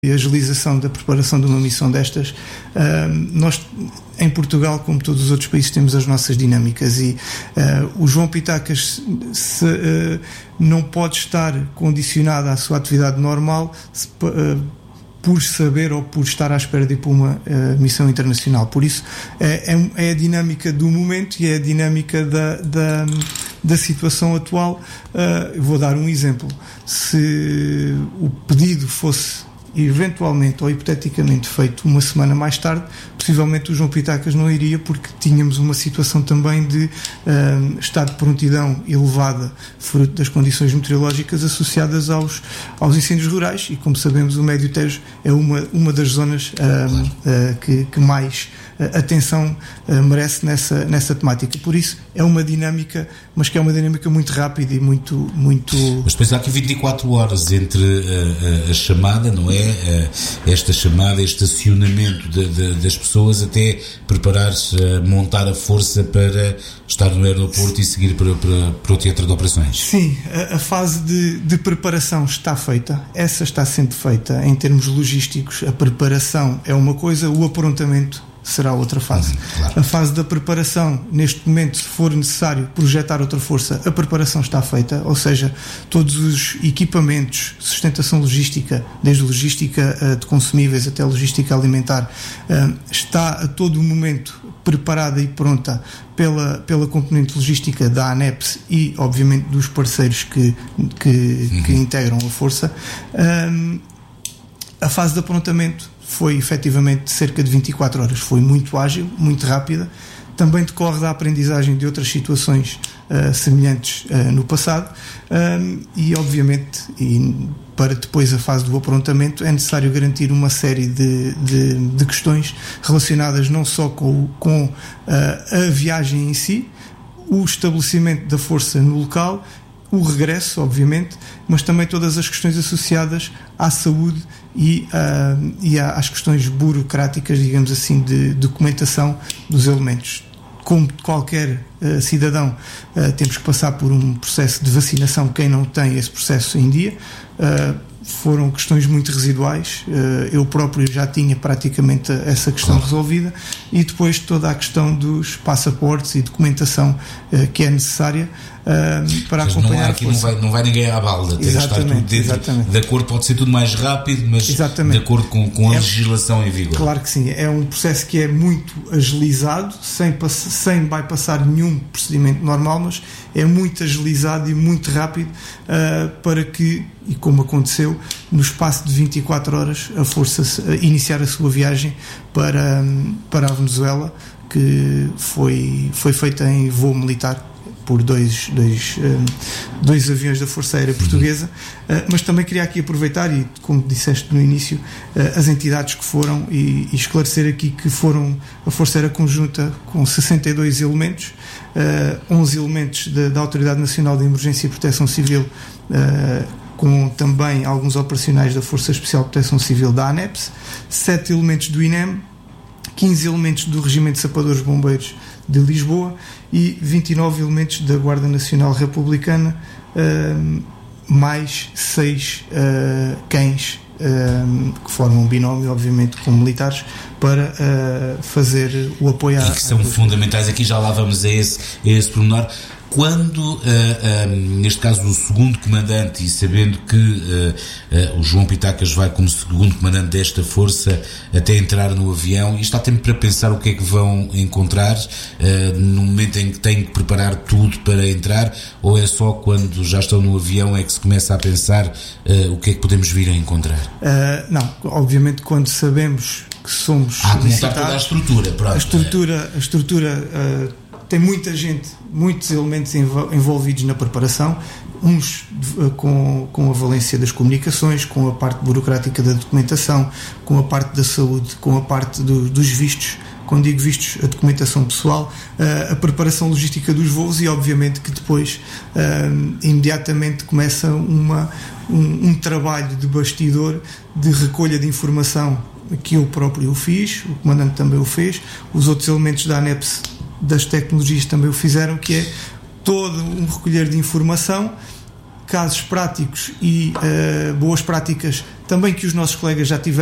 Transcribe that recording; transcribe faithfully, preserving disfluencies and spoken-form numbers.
e agilização da preparação de uma missão destas. Nós, em Portugal, como todos os outros países, temos as nossas dinâmicas e uh, o João Pitacas se, uh, não pode estar condicionado à sua atividade normal se, uh, por saber ou por estar à espera de ir para uma uh, missão internacional. Por isso, é, é, é a dinâmica do momento e é a dinâmica da, da, da situação atual. Uh, vou dar um exemplo. Se o pedido fosse eventualmente ou hipoteticamente feito uma semana mais tarde, possivelmente o João Pitacas não iria, porque tínhamos uma situação também de uh, estado de prontidão elevada, fruto das condições meteorológicas associadas aos, aos incêndios rurais, e como sabemos o Médio Tejo é uma, uma das zonas uh, uh, que, que mais uh, atenção uh, merece nessa, nessa temática. Por isso é uma dinâmica, mas que é uma dinâmica muito rápida e muito... muito... Mas depois há aqui vinte e quatro horas entre a, a, a chamada, não é? Esta chamada, este acionamento de, de, das pessoas até preparar-se, montar a força para estar no aeroporto e seguir para, para, para o teatro de operações. Sim, a, a fase de, de preparação está feita, essa está sendo feita em termos logísticos. A preparação é uma coisa, o aprontamento será outra fase. Uhum, claro. A fase da preparação, neste momento, se for necessário projetar outra força, a preparação está feita, ou seja, todos os equipamentos, sustentação logística, desde logística uh, de consumíveis até logística alimentar, uh, está a todo o momento preparada e pronta pela, pela componente logística da ANEPS e, obviamente, dos parceiros que, que, uhum. que integram a força. Um, a fase de aprontamento foi efetivamente cerca de vinte e quatro horas, foi muito ágil, muito rápida, também decorre da aprendizagem de outras situações uh, semelhantes uh, no passado, um, e obviamente e para depois a fase do aprontamento é necessário garantir uma série de, de, de questões relacionadas não só com, com uh, a viagem em si, o estabelecimento da força no local, o regresso, obviamente, mas também todas as questões associadas à saúde e, uh, e às questões burocráticas, digamos assim, de documentação dos elementos. Como qualquer uh, cidadão, uh, temos que passar por um processo de vacinação, quem não tem esse processo em dia. Uh, foram questões muito residuais, uh, eu próprio já tinha praticamente essa questão claro. resolvida, e depois toda a questão dos passaportes e documentação uh, que é necessária uh, para mas acompanhar não, aqui não vai, não vai ninguém à balda, tem que estar tudo dentro, exatamente. De acordo, pode ser tudo mais rápido, mas exatamente. De acordo com, com a é, legislação em vigor. Claro que sim, é um processo que é muito agilizado, sem, sem bypassar nenhum procedimento normal, mas é muito agilizado e muito rápido uh, para que, e como aconteceu, no espaço de vinte e quatro horas a força uh, iniciar a sua viagem para, um, para a Venezuela, que foi, foi feita em voo militar por dois, dois, um, dois aviões da Força Aérea Portuguesa, uh, mas também queria aqui aproveitar e, como disseste no início, uh, as entidades que foram e, e esclarecer aqui que foram a Força Aérea Conjunta com sessenta e dois elementos, uh, onze elementos da, da Autoridade Nacional de Emergência e Proteção Civil, uh, com também alguns operacionais da Força Especial de Proteção Civil da ANEPS, sete elementos do I N E M, quinze elementos do Regimento de Sapadores Bombeiros de Lisboa e vinte e nove elementos da Guarda Nacional Republicana, uh, mais seis uh, cães uh, que formam um binómio, obviamente, com militares, para uh, fazer o apoio à... E que são fundamentais, aqui já lá vamos a esse, a esse pormenor. Quando, uh, uh, neste caso, o segundo comandante, e sabendo que uh, uh, o João Pitacas vai como segundo comandante desta força até entrar no avião, e está tempo para pensar o que é que vão encontrar uh, no momento em que têm que preparar tudo para entrar, ou é só quando já estão no avião é que se começa a pensar uh, o que é que podemos vir a encontrar? Uh, não, obviamente quando sabemos que somos Há de montar toda a estrutura, pronto. A estrutura, a estrutura uh, tem muita gente, muitos elementos envolvidos na preparação, uns com, com a valência das comunicações, com a parte burocrática da documentação, com a parte da saúde, com a parte do, dos vistos, quando digo vistos, a documentação pessoal, a preparação logística dos voos, e obviamente que depois imediatamente começa uma, um, um trabalho de bastidor de recolha de informação, que eu próprio o fiz, o comandante também o fez, os outros elementos da ANEPS das tecnologias também o fizeram, que é todo um recolher de informação casos práticos e uh, boas práticas também que os nossos colegas já tiveram